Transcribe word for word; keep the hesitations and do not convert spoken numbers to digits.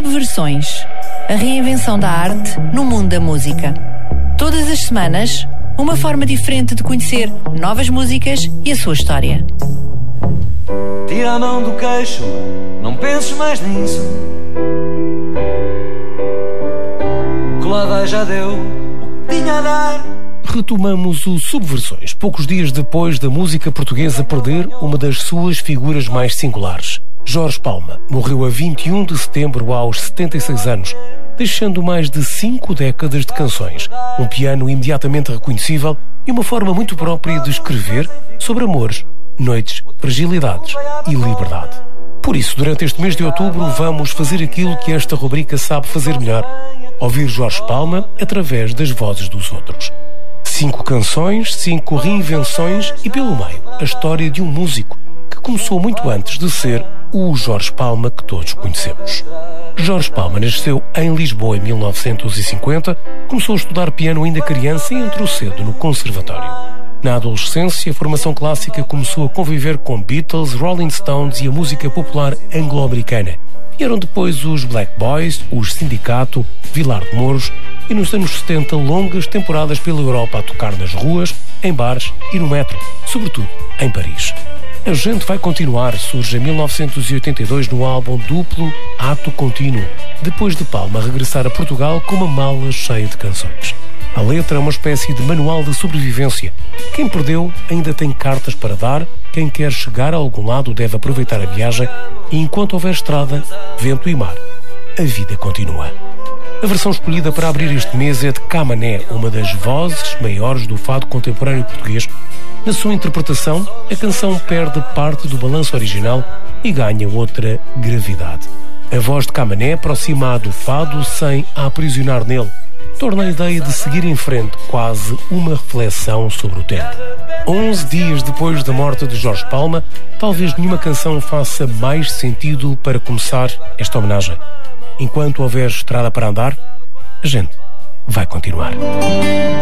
Subversões, a reinvenção da arte no mundo da música. Todas as semanas, uma forma diferente de conhecer novas músicas e a sua história. Tira a mão do queixo, não penses mais nisso. O que lá vai já deu o que tinha a dar. Retomamos o Subversões, poucos dias depois da música portuguesa perder uma das suas figuras mais singulares. Jorge Palma morreu a vinte e um de setembro aos setenta e seis anos, deixando mais de cinco décadas de canções, um piano imediatamente reconhecível e uma forma muito própria de escrever sobre amores, noites, fragilidades e liberdade. Por isso, durante este mês de outubro, vamos fazer aquilo que esta rubrica sabe fazer melhor: ouvir Jorge Palma através das vozes dos outros. Cinco canções, cinco reinvenções e, pelo meio, a história de um músico que começou muito antes de ser o Jorge Palma que todos conhecemos. Jorge Palma nasceu em Lisboa em mil novecentos e cinquenta, começou a estudar piano ainda criança e entrou cedo no conservatório. Na adolescência, a formação clássica começou a conviver com Beatles, Rolling Stones e a música popular anglo-americana. Vieram depois os Black Boys, os Sindicato, Vilar de Mouros e nos anos setenta longas temporadas pela Europa a tocar nas ruas, em bares e no metro, sobretudo em Paris. A Gente Vai Continuar surge em mil novecentos e oitenta e dois no álbum duplo Ato Contínuo, depois de Palma regressar a Portugal com uma mala cheia de canções. A letra é uma espécie de manual de sobrevivência. Quem perdeu ainda tem cartas para dar, quem quer chegar a algum lado deve aproveitar a viagem e enquanto houver estrada, vento e mar, a vida continua. A versão escolhida para abrir este mês é de Camané, uma das vozes maiores do fado contemporâneo português. Na sua interpretação, a canção perde parte do balanço original e ganha outra gravidade. A voz de Camané aproxima do fado sem a aprisionar nele. Torna a ideia de seguir em frente quase uma reflexão sobre o tempo. Onze dias depois da morte de Jorge Palma, talvez nenhuma canção faça mais sentido para começar esta homenagem. Enquanto houver estrada para andar, a gente vai continuar.